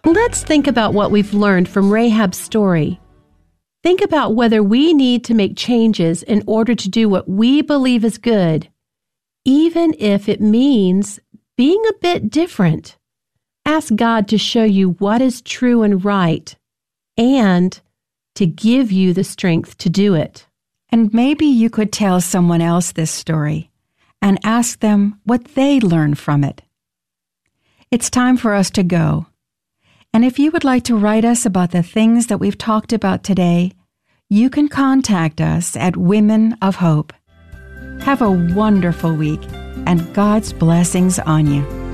Let's think about what we've learned from Rahab's story. Think about whether we need to make changes in order to do what we believe is good, even if it means being a bit different. Ask God to show you what is true and right, and to give you the strength to do it. And maybe you could tell someone else this story and ask them what they learned from it. It's time for us to go. And if you would like to write us about the things that we've talked about today, you can contact us at Women of Hope. Have a wonderful week and God's blessings on you.